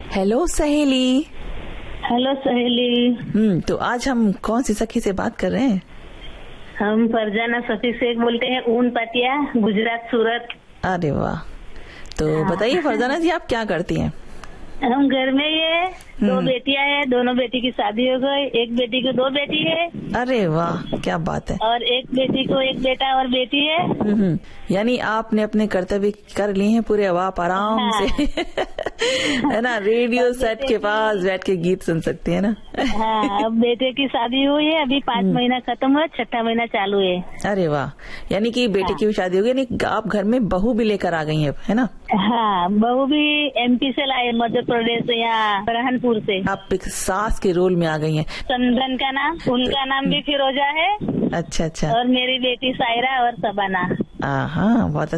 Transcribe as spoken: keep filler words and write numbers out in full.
Hello सहेली। Hello सहेली। हम्म तो आज हम कौन सी सखी से बात कर रहे हैं? हम फरजाना सफी शेख बोलते हैं, ऊन पाटिया, गुजरात, सूरत। अरे वाह। तो हाँ। बताइए फरजाना जी, आप क्या करती हैं? हम घर में ही है, दो बेटियां हैं, दोनों बेटी की शादी हो गई, एक बेटी को दो बेटी है। अरे वाह, क्या बात है। और एक बेटी को एक बेटा और बेटी है। हम्म यानी आपने अपने कर्तव्य कर लिए हैं पूरे, अब आप आराम हाँ। से है ना, रेडियो सेट के पास बैठ के गीत सुन सकती है ना। हाँ, अब बेटे की शादी हुई है, अभी पाँच महीना खत्म हुआ, छठा महीना चालू है। अरे वाह, यानी कि बेटे हाँ। की भी शादी हो गई, यानी आप घर में बहू भी लेकर आ गई हैं, है ना? हाँ, बहू भी एमपी से लाए, मध्य प्रदेश से, यहाँ बरहानपुर से। आप एक सास के रोल में आ गई हैं। संदन का नाम, उनका नाम भी फिरोजा है। अच्छा अच्छा। और मेरी बेटी सायरा और सबाना। हाँ, बहुत